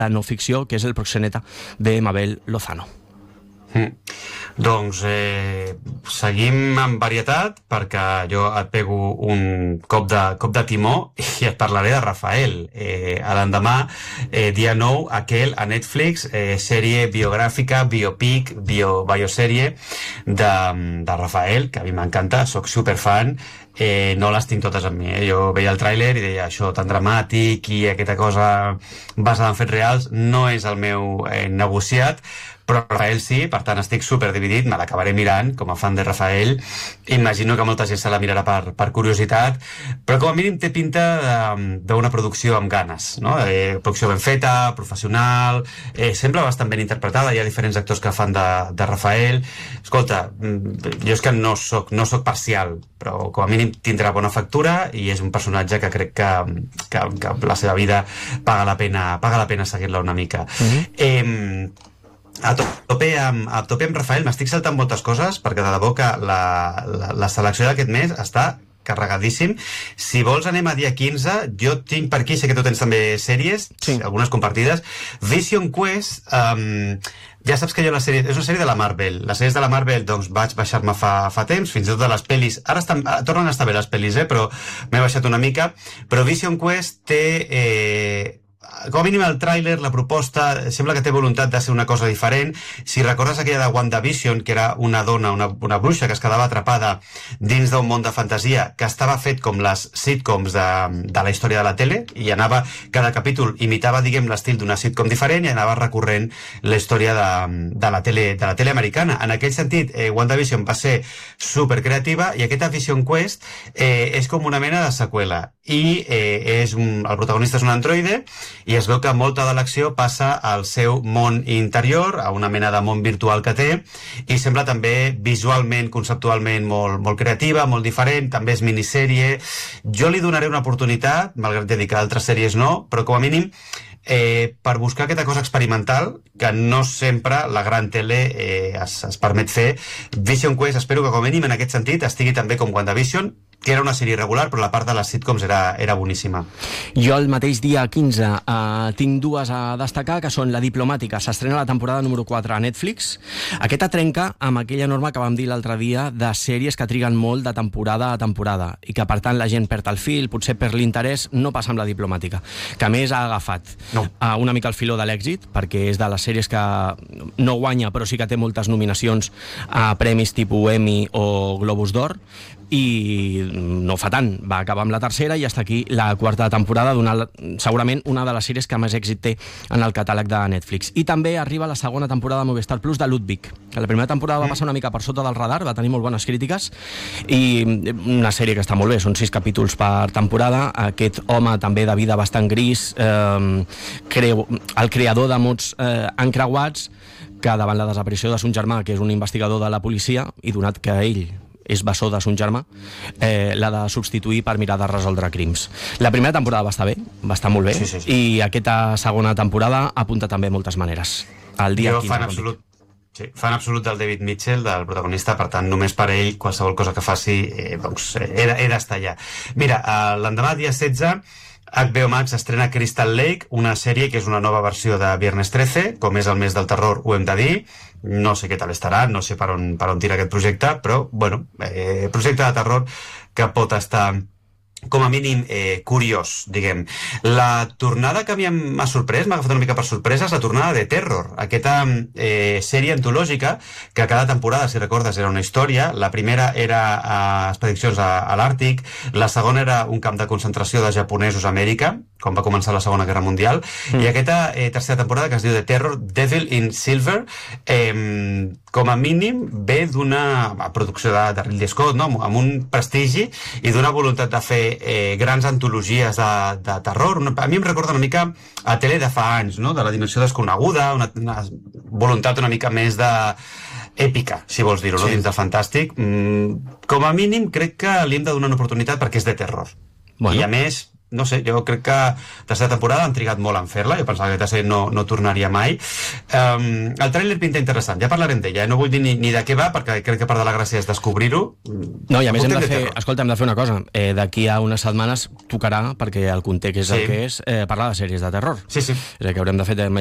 no ficció, que és El proxeneta, de Mabel Lozano. Doncs seguim amb varietat, perquè jo et pego un cop de timó i et parlaré de Rafael. A l'endemà, dia 9, aquel a Netflix, sèrie biogràfica, biopic, biosèrie de Rafael, que a mi m'encanta, soc superfan. No les tinc totes amb mi, jo veia el tràiler i deia, això tan dramàtic i aquesta cosa basada en fets reals no és el meu negociat, però Rafael sí, per tant estic superdividit, me l'acabaré mirant com a fan de Rafael. Imagino que molta gent se la mirarà per curiositat, però com a mínim té pinta d'una producció amb ganes, no? Producció ben feta, professional, sembla bastant ben interpretada, hi ha diferents actors que fan de Rafael. Escolta, jo és que no soc parcial, però com a mínim tindrà bona factura i és un personatge que crec que la seva vida paga la pena seguir-la una mica. A tope amb Rafael m'estic saltant moltes coses, perquè de debò que la selecció d'aquest mes està carregadíssim. Si vols anem a dia 15. Jo tinc per aquí, sé que tu tens també sèries, sí, algunes compartides. Vision Quest, ja saps que jo la sèrie és una sèrie de la Marvel. Les sèries de la Marvel doncs vaig baixar-me fa temps, fins i tot de les pel·lis. Ara tornen a estar bé les pel·lis, però m'he baixat una mica. Però Vision Quest té com a mínim el tràiler, la proposta, sembla que té voluntat de ser una cosa diferent. Si recordes aquella de WandaVision, que era una dona, una bruixa que es quedava atrapada dins d'un món de fantasia, que estava fet com les sitcoms de la història de la tele, i anava, cada capítol imitava, diguem, l'estil d'una sitcom diferent i anava recorrent la història de la tele americana. En aquell sentit, WandaVision va ser supercreativa, i aquesta Vision Quest és com una mena de seqüela, i el protagonista és un androide, i es veu que molta de l'acció passa al seu món interior, a una mena de món virtual que té, i sembla també visualment, conceptualment molt creativa, molt diferent, també és minissèrie. Jo li donaré una oportunitat, malgrat dedicar altres sèries no, però com a mínim per buscar aquesta cosa experimental que no sempre la gran tele es permet fer. Vision Quest, espero que com a mínim en aquest sentit estigui també com WandaVision, que era una sèrie regular, però la part de les sitcoms era boníssima. Jo el mateix dia 15 tinc dues a destacar, que són La diplomàtica, s'estrena la temporada número 4 a Netflix. Aquesta trenca amb aquella norma que vam dir l'altre dia de sèries que triguen molt de temporada a temporada i que per tant la gent perd el fil, potser per l'interès. No passa amb La diplomàtica, que a més ha agafat una mica el filó de l'èxit, perquè és de les sèries que no guanya però sí que té moltes nominacions a premis tipus Emmy o Globus d'Or, i no fa tant, va acabar amb la tercera i està aquí la quarta temporada, segurament una de les sèries que més èxit té en el catàleg de Netflix. I també arriba la segona temporada de Movistar Plus de Ludwig, que la primera temporada va passar una mica per sota del radar, va tenir molt bones crítiques, i una sèrie que està molt bé, són 6 capítols per temporada. Aquest home també de vida bastant gris, el creador de mots encreuats, que davant la desaparició de son germà, que és un investigador de la policia, i donat que ell és bessó de son germà, l'ha de substituir per mirar de resoldre crims. La primera temporada va estar bé, va estar molt bé, sí. I aquesta segona temporada apunta també moltes maneres. El dia 15. Fan absolut del David Mitchell, del protagonista, per tant, només per ell, qualsevol cosa que faci, he d'estar allà. Mira, l'endemà, dia 16, HBO Max estrena Crystal Lake, una sèrie que és una nova versió de Viernes 13, com és el mes del terror, ho hem de dir. No sé què tal estarà, no sé per on tira aquest projecte, però, bueno, projecte de terror que pot estar com a mínim curiós, diguem. La tornada que a mi m'ha sorprès, m'ha agafat una mica per sorpresa, és la tornada de Terror, aquesta sèrie antològica que cada temporada, si recordes, era una història. La primera era expedicions a l'Àrtic, la segona era un camp de concentració de japonesos a Amèrica, quan va començar la Segona Guerra Mundial, i aquesta tercera temporada, que es diu The Terror, Devil in Silver, com a mínim ve d'una producció de Ridley Scott, no? Amb un prestigi i d'una voluntat de fer grans antologies de terror. A mi em recorda una mica a tele de fa anys, no? De la dimensió desconeguda, una voluntat una mica més èpica, si vols dir-ho, sí, no? Dins de fantàstic. Com a mínim crec que li hem de donar una oportunitat perquè és de terror. Bueno. I a més no sé, jo crec que tercera temporada han trigat molt en fer-la, jo pensava que aquesta sèrie no tornaria mai. El tràiler pinta interessant, ja parlarem d'ella, no vull dir ni de què va, perquè crec que part de la gràcia és descobrir-ho. No, i a més hem de fer una cosa, d'aquí a unes setmanes tocarà, perquè el context és el que és, parlar de sèries de terror. Sí. És a dir, que haurem de fer